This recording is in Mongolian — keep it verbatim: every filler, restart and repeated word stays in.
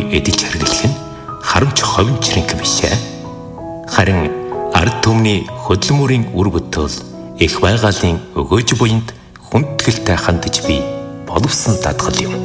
эдэлж хэрглэх нь харамч ховын чирэнх бишээ. Харин ард түмний хөдөлмөрийн үр бүтэл их байгалийн өгөөж буйнд хүндгэлтэй хандаж би боловсон дадгал юм.